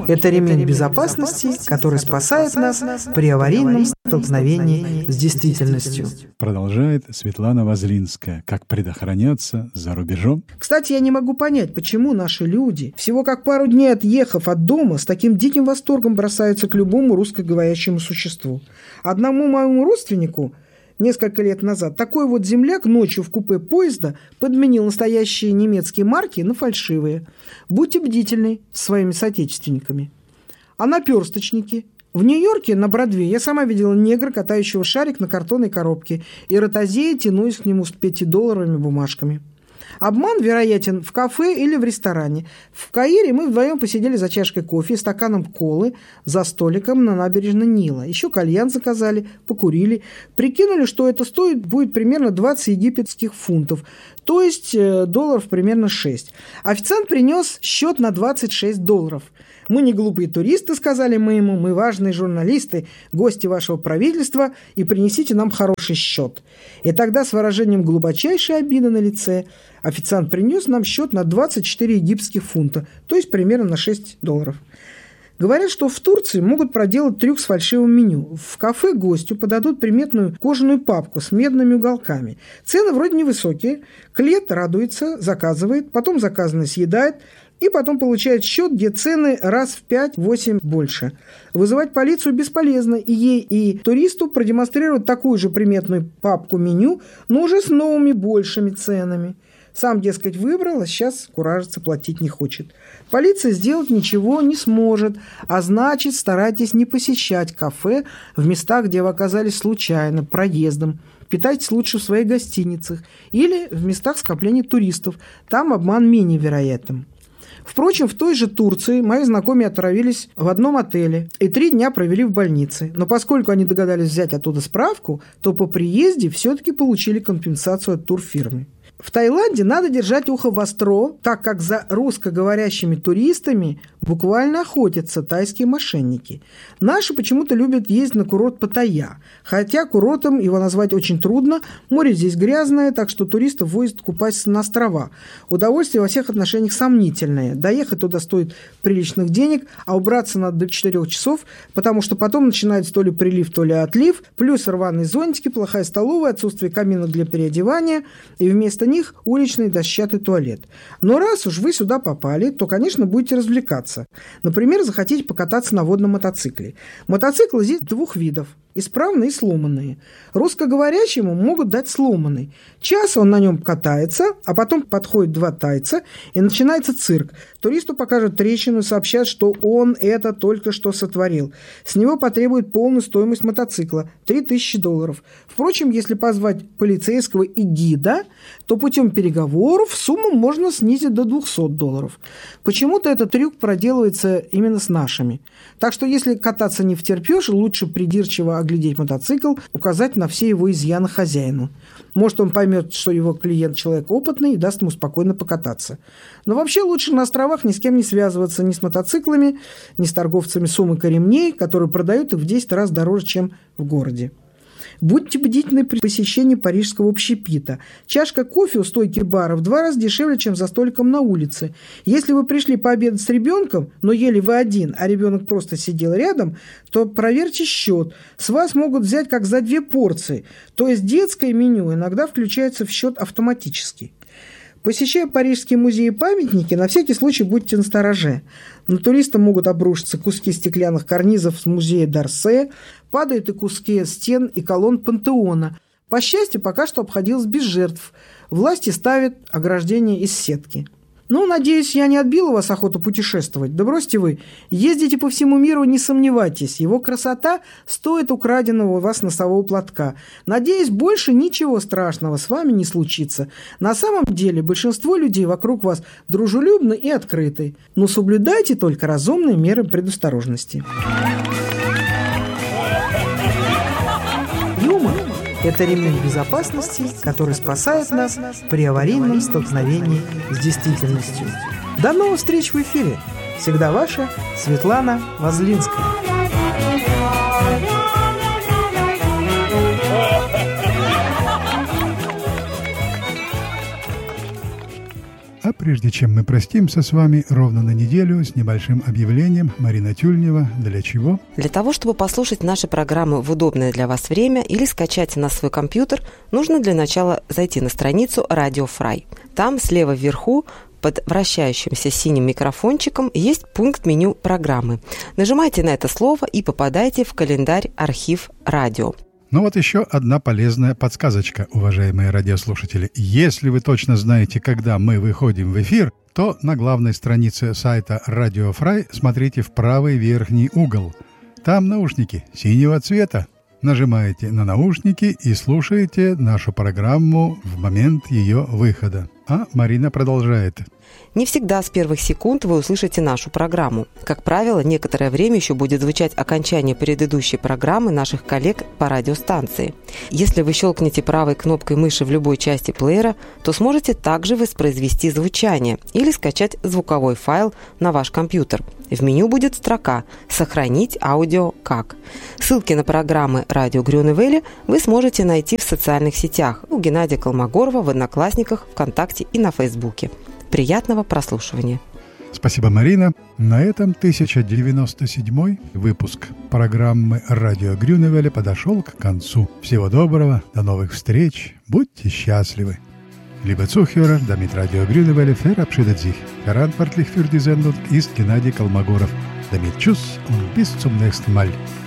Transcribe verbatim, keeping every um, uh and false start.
– это ремень безопасности, который спасает нас при аварийном столкновении с действительностью. Продолжает Светлана Возлинская. Как предохраняться за рубежом? Кстати, я не могу понять, почему наши люди, всего как пару дней отъехав от дома, с таким диким восторгом бросаются к любому русскоговорящему существу. Одному моему родственнику несколько лет назад такой вот земляк ночью в купе поезда подменил настоящие немецкие марки на фальшивые. Будьте бдительны с своими соотечественниками. А наперсточники? В Нью-Йорке на Бродвее я сама видела негра, катающего шарик на картонной коробке, и ротозея, тянуясь к нему с пятидолларовыми бумажками. Обман вероятен в кафе или в ресторане. В Каире мы вдвоем посидели за чашкой кофе и стаканом колы за столиком на набережной Нила. Еще кальян заказали, покурили. Прикинули, что это стоит будет примерно двадцать египетских фунтов, то есть долларов примерно шесть. Официант принес счет на двадцать шесть долларов. «Мы не глупые туристы», — сказали мы ему, «мы важные журналисты, гости вашего правительства, и принесите нам хороший счет». И тогда с выражением глубочайшей обиды на лице официант принес нам счет на двадцать четыре египетских фунта, то есть примерно на шесть долларов. Говорят, что в Турции могут проделать трюк с фальшивым меню. В кафе гостю подадут приметную кожаную папку с медными уголками. Цены вроде невысокие, клиент радуется, заказывает, потом заказанное съедает, и потом получает счет, где цены раз в пять-восемь больше. Вызывать полицию бесполезно, и ей, и туристу продемонстрируют такую же приметную папку меню, но уже с новыми большими ценами. Сам, дескать, выбрал, а сейчас куражится, платить не хочет. Полиция сделать ничего не сможет, а значит, старайтесь не посещать кафе в местах, где вы оказались случайно, проездом. Питайтесь лучше в своих гостиницах или в местах скопления туристов. Там обман менее вероятен. Впрочем, в той же Турции мои знакомые отравились в одном отеле и три дня провели в больнице. Но поскольку они догадались взять оттуда справку, то по приезде все-таки получили компенсацию от турфирмы. В Таиланде надо держать ухо востро, так как за русскоговорящими туристами буквально охотятся тайские мошенники. Наши почему-то любят ездить на курорт Паттайя, хотя курортом его назвать очень трудно, море здесь грязное, так что туристов возят купаться на острова. Удовольствие во всех отношениях сомнительное. Доехать туда стоит приличных денег, а убраться надо до четырех часов, потому что потом начинается то ли прилив, то ли отлив, плюс рваные зонтики, плохая столовая, отсутствие каминок для переодевания, и вместо них уличный дощатый туалет. Но раз уж вы сюда попали, то, конечно, будете развлекаться. Например, захотите покататься на водном мотоцикле. Мотоциклы здесь двух видов. Исправные и сломанные. Русскоговорящему могут дать сломанный. Час он на нем катается, а потом подходят два тайца, и начинается цирк. Туристу покажут трещину и сообщат, что он это только что сотворил. С него потребуют полную стоимость мотоцикла – три тысячи долларов. Впрочем, если позвать полицейского и гида, то путем переговоров сумму можно снизить до двухсот долларов. Почему-то этот трюк проделывается именно с нашими. Так что если кататься не втерпешь, лучше придирчиво оглядеть мотоцикл, указать на все его изъяны хозяину. Может, он поймет, что его клиент человек опытный и даст ему спокойно покататься. Но вообще лучше на островах ни с кем не связываться, ни с мотоциклами, ни с торговцами сумок и ремней, которые продают их в десять раз дороже, чем в городе. Будьте бдительны при посещении парижского общепита. Чашка кофе у стойки бара в два раза дешевле, чем за столиком на улице. Если вы пришли пообедать с ребенком, но ели вы один, а ребенок просто сидел рядом, то проверьте счет. С вас могут взять как за две порции. То есть детское меню иногда включается в счет автоматически. Посещая парижские музеи и памятники, на всякий случай будьте настороже. На туриста могут обрушиться куски стеклянных карнизов с музея Д'Орсе, падают и куски стен и колонн Пантеона. По счастью, пока что обходилось без жертв. Власти ставят ограждение из сетки. Ну, надеюсь, я не отбила у вас охоту путешествовать. Да бросьте вы. Ездите по всему миру, не сомневайтесь. Его красота стоит украденного у вас носового платка. Надеюсь, больше ничего страшного с вами не случится. На самом деле, большинство людей вокруг вас дружелюбны и открыты. Но соблюдайте только разумные меры предосторожности. Юмор – это ремень безопасности, который спасает нас при аварийном столкновении с действительностью. До новых встреч в эфире. Всегда ваша Светлана Возлинская. А прежде чем мы простимся с вами ровно на неделю с небольшим объявлением, Марина Тюльнева, для чего? Для того, чтобы послушать наши программы в удобное для вас время или скачать на свой компьютер, нужно для начала зайти на страницу Radio Fry. Там слева вверху под вращающимся синим микрофончиком есть пункт меню программы. Нажимайте на это слово и попадаете в календарь «Архив радио». Ну вот еще одна полезная подсказочка, уважаемые радиослушатели. Если вы точно знаете, когда мы выходим в эфир, то на главной странице сайта Radio Fry смотрите в правый верхний угол. Там наушники синего цвета. Нажимаете на наушники и слушаете нашу программу в момент ее выхода. А Марина продолжает. Не всегда с первых секунд вы услышите нашу программу. Как правило, некоторое время еще будет звучать окончание предыдущей программы наших коллег по радиостанции. Если вы щелкнете правой кнопкой мыши в любой части плеера, то сможете также воспроизвести звучание или скачать звуковой файл на ваш компьютер. В меню будет строка «Сохранить аудио как». Ссылки на программы «Радио Грюневеле» вы сможете найти в социальных сетях у Геннадия Колмогорова в Одноклассниках, ВКонтакте и на Фейсбуке. Приятного прослушивания. Спасибо, Марина. На этом тысяча девяносто седьмой выпуск программы «Радио Грюневеле» подошел к концу. Всего доброго, до новых встреч, будьте счастливы. Liebe Zuhörer, damit Radio Grünewelle verabschiedet sich. Verantwortlich für die Sendung ist Gennady Kolmogorov. Damit tschüss und bis zum nächsten Mal.